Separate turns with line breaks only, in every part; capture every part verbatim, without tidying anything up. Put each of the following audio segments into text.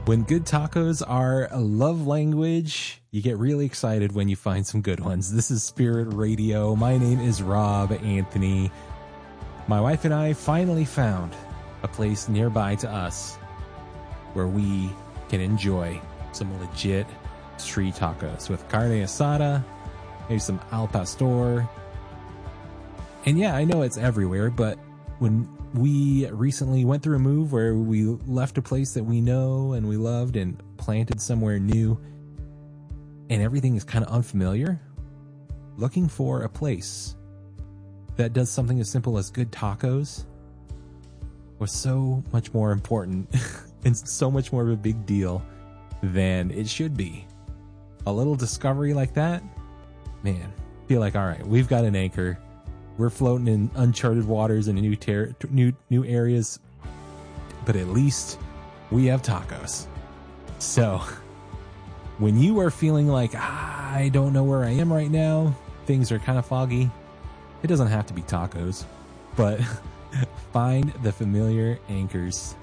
When good tacos are a love language, you get really excited when you find some good ones. This is Spirit Radio. My name is Rob Anthony. My wife and I finally found a place nearby to us where we can enjoy some legit street tacos with carne asada, maybe some al pastor. And yeah, I know it's everywhere, but when we recently went through a move where we left a place that we know and we loved and planted somewhere new, and everything is kind of unfamiliar, looking for a place that does something as simple as good tacos was so much more important and so much more of a big deal than it should be. A little discovery like that, man, feel like, all right, we've got an anchor. We're floating in uncharted waters in new ter- new new areas, but at least we have tacos. So when you are feeling like, ah, I don't know where I am right now, things are kind of foggy, it doesn't have to be tacos, but find the familiar anchors.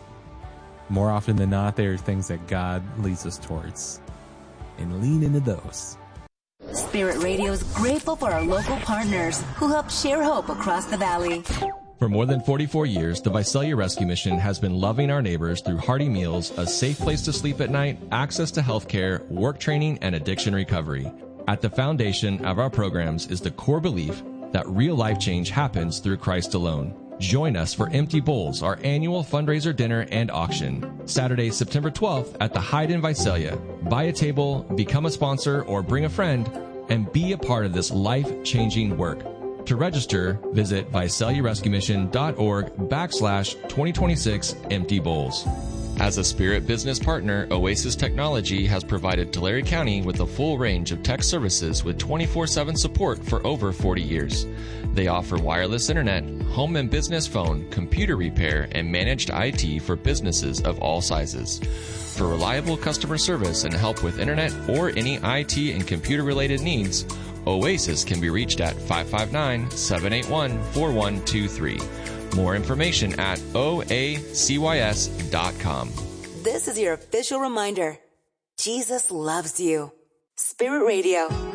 More often than not, there are things that God leads us towards, and lean into those.
Spirit Radio is grateful for our local partners who help share hope across the valley.
For more than forty-four years, the Visalia Rescue Mission has been loving our neighbors through hearty meals, a safe place to sleep at night, access to health care, work training, and addiction recovery. At the foundation of our programs is the core belief that real life change happens through Christ alone. Join us for Empty Bowls, our annual fundraiser dinner and auction. Saturday, September twelfth at the Hyde in Visalia. Buy a table, become a sponsor, or bring a friend, and be a part of this life-changing work. To register, visit VisaliaRescueMission.org backslash 2026 Empty Bowls. As a Spirit business partner, Oasis Technology has provided Tulare County with a full range of tech services with twenty-four seven support for over forty years. They offer wireless internet, home and business phone, computer repair, and managed I T for businesses of all sizes. For reliable customer service and help with internet or any I T and computer-related needs, Oasis can be reached at five five nine, seven eight one, four one two three. More information at O A C Y S dot com.
This is your official reminder. Jesus loves you. Spirit Radio.